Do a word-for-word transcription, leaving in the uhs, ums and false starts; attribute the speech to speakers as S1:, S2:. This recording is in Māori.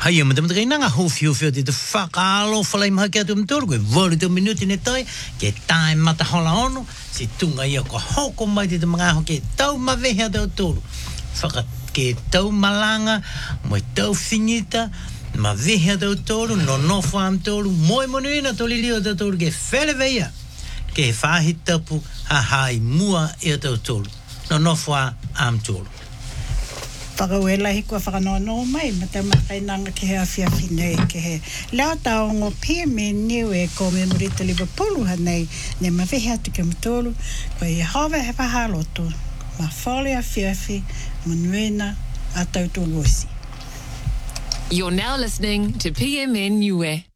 S1: Hai e mata kai nanga hofi hofi te whakaalo whalai maha kia tu mtoro koe wari tu minuti ne tai ke tae mata hola ono si tunga ia ko hoko mai te mga ho ke tau mawehea tau toro whaka ke tau malanga moi tau finita mawehea tau toro no nofo am toro moi monuina toli lio tau toro ke whele veia ke whahi tapu ha hai mua ia tau toro no nofo am toro
S2: Whakauela hi kua whakanono mai, ma te makai nanga ke hea whiawhi nei ke he. Leo tau ngō pia me niwe ko me murita liwa polu hanei, ne ma wehe atu ke mtolu, ko i hawa he pahaloto, ma whole a whiawhi, ma nuena a tautolu osi.
S3: You're now listening to P M N U E.